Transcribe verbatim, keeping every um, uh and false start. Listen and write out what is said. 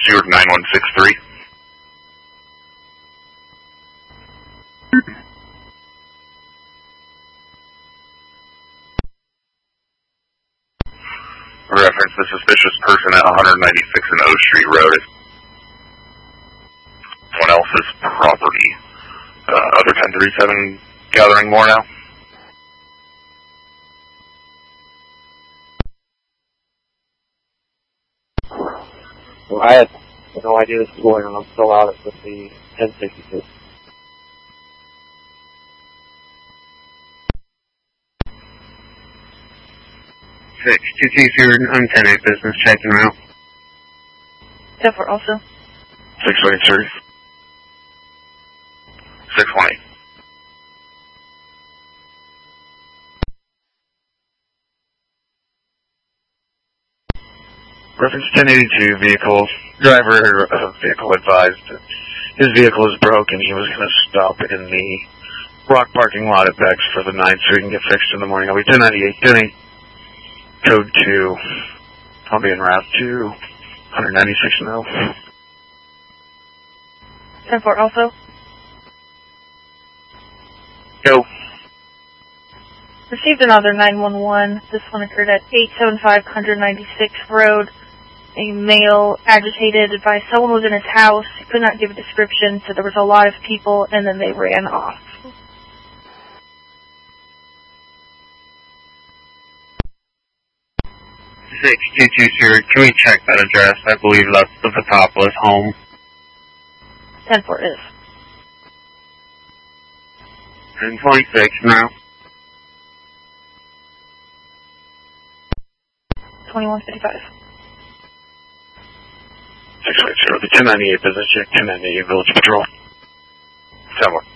zero nine one six three. Reference the suspicious person at one ninety-six and O Street Road is someone else's property. Uh, other ten thirty-seven gathering more now. Well, I had no idea this was going on. I'm still out at the ten sixty-two. six two two zero on ten eight business checking out. ten four also. six one eight three. six one eight. Reference ten eighty-two vehicle. Driver of vehicle advised that his vehicle is broken. He was going to stop in the Rock parking lot at Bex for the night so he can get fixed in the morning. I'll be ten ninety-eight, ten eight, code two. I'll be en route to one ninety-six now. ten four also. Go. Received another nine one one. This one occurred at eight seven five one ninety-six Road. A male agitated advised someone was in his house. He could not give a description, so there was a lot of people, and then they ran off. six two two zero, can we check that address? I believe that's the Papadopoulos home. ten four is. ten twenty-six now. twenty-one fifty-five. six one zero, the ten ninety-eight business check, ten ninety-eight Village Patrol. ten one.